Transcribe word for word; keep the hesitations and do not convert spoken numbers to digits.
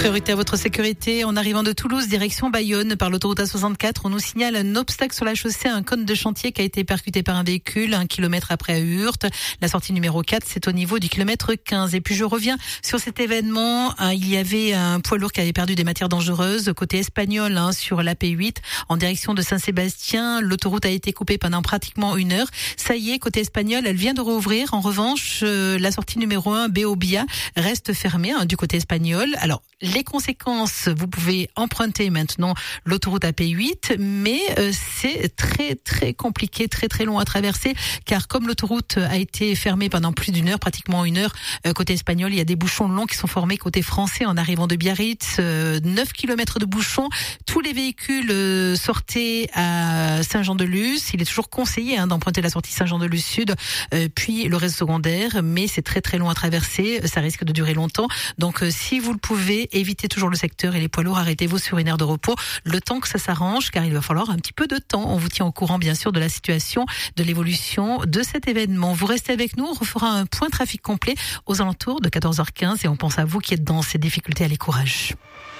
Priorité à votre sécurité. En arrivant de Toulouse, direction Bayonne, par l'autoroute A soixante-quatre, on nous signale un obstacle sur la chaussée, un cône de chantier qui a été percuté par un véhicule, un kilomètre après à Hurte. La sortie numéro quatre, c'est au niveau du kilomètre quinze. Et puis je reviens sur cet événement. Il y avait un poids lourd qui avait perdu des matières dangereuses côté espagnol, hein, sur l'A P huit, en direction de Saint-Sébastien. L'autoroute a été coupée pendant pratiquement une heure. Ça y est, côté espagnol, elle vient de rouvrir. En revanche, euh, la sortie numéro un, Béobia, reste fermée, hein, du côté espagnol. Alors, les conséquences, vous pouvez emprunter maintenant l'autoroute A P huit, mais euh, c'est très très compliqué, très très long à traverser, car comme l'autoroute a été fermée pendant plus d'une heure, pratiquement une heure, euh, côté espagnol, il y a des bouchons longs qui sont formés côté français en arrivant de Biarritz, euh, neuf kilomètres de bouchons. Tous les véhicules euh, sortaient à Saint-Jean-de-Luz. Il est toujours conseillé, hein, d'emprunter la sortie Saint-Jean-de-Luz Sud, euh, puis le réseau secondaire, mais c'est très très long à traverser, ça risque de durer longtemps. Donc euh, si vous le pouvez, évitez toujours le secteur et les poids lourds, arrêtez-vous sur une aire de repos le temps que ça s'arrange, car il va falloir un petit peu de temps. On vous tient au courant bien sûr de la situation, de l'évolution de cet événement. Vous restez avec nous, on refera un point trafic complet aux alentours de quatorze heures quinze et on pense à vous qui êtes dans ces difficultés. Allez, courage.